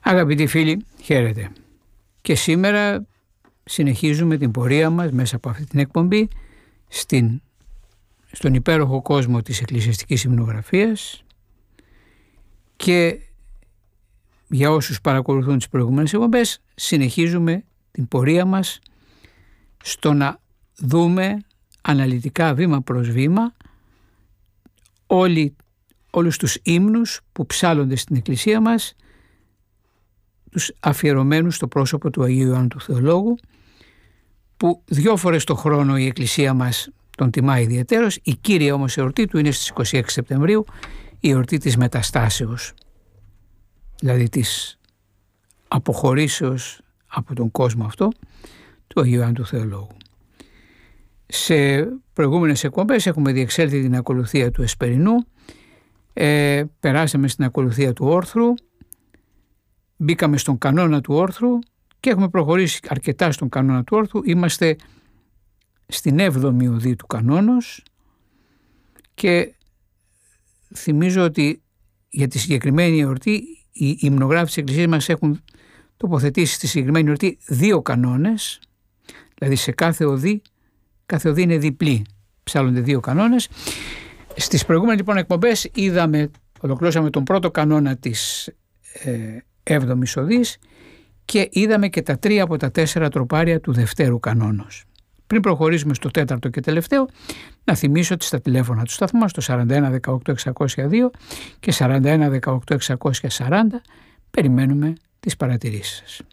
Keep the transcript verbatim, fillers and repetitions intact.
Αγαπητοί φίλοι, χαίρετε. Και σήμερα συνεχίζουμε την πορεία μας μέσα από αυτή την εκπομπή στην, στον υπέροχο κόσμο της εκκλησιαστικής υμνογραφίας, και για όσους παρακολουθούν τις προηγούμενες εκπομπές συνεχίζουμε την πορεία μας στο να δούμε αναλυτικά βήμα προς βήμα όλοι, όλους τους ύμνους που ψάλλονται στην εκκλησία μας, τους αφιερωμένους στο πρόσωπο του Αγίου Ιωάννου του Θεολόγου, που δυο φορές το χρόνο η εκκλησία μας τον τιμά ιδιαιτέρως. Η κύρια όμως εορτή του είναι στις είκοσι έξι Σεπτεμβρίου, η εορτή της Μεταστάσεως, δηλαδή της αποχωρήσεως από τον κόσμο αυτό του Αγίου Ιωάννου του Θεολόγου. Σε προηγούμενες εκπομπές έχουμε διεξέλθει την ακολουθία του Εσπερινού, ε, περάσαμε στην ακολουθία του όρθρου, μπήκαμε στον κανόνα του όρθρου και έχουμε προχωρήσει αρκετά στον κανόνα του όρθρου. Είμαστε στην έβδομη οδή του κανόνος και θυμίζω ότι για τη συγκεκριμένη εορτή οι υμνογράφοι της Εκκλησίας μας έχουν τοποθετήσει στη συγκεκριμένη εορτή δύο κανόνες, δηλαδή σε κάθε οδή, κάθε οδή είναι διπλή, ψάλλονται δύο κανόνες. Στις προηγούμενες λοιπόν εκπομπές είδαμε, ολοκληρώσαμε τον πρώτο κανόνα της ε, έβδομης οδής και είδαμε και τα τρία από τα τέσσερα τροπάρια του δευτέρου κανόνος. Πριν προχωρήσουμε στο τέταρτο και τελευταίο, να θυμίσω ότι στα τηλέφωνα του σταθμού μας, το σαράντα ένα δεκαοκτώ εξακόσια δύο και σαράντα ένα δεκαοκτώ εξακόσια σαράντα, περιμένουμε τις παρατηρήσεις σας.